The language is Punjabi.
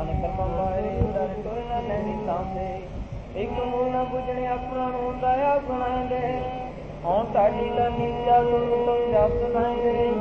ਦਾਨ ਕਰਮਾਂ ਵਾਲੇ ਡਰ ਟੋਏ ਨਾ ਲੈਣੀ ਸਾਹਮਣੇ ਇੱਕ ਮੂਲ ਨਾ ਬੁਝਣੇ ਆਪਣਾ ਨੂੰ ਦਇਆ ਸੁਣਾਉਂਦੇ ਹੁਣ ਸਾਡੀ ਦਾ ਨੀਚਾ ਗੁਰੂ ਤੋਂ ਜਸ ਸੁਣਾਉਂਦੇ